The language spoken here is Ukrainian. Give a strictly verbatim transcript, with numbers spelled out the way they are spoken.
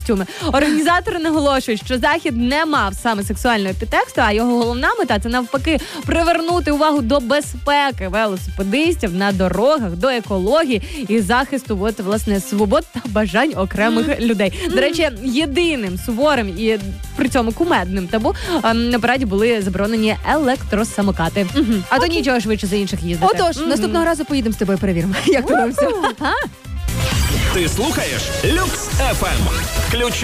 Організатори наголошують, що захід не мав саме сексуального підтексту, а його головна мета – це навпаки привернути увагу до безпеки велосипедистів на дорогах, до екології і захисту от, власне, свобод та бажань окремих mm. людей. Mm. До речі, єдиним суворим і при цьому кумедним табу на параді були заборонені електросамокати. Mm-hmm. А okay. то нічого швидше за інших їздити. Отож, mm-hmm. наступного разу поїдемо з тобою, перевіримо, як то все. Ти слухаєш Люкс еф ем. Ключ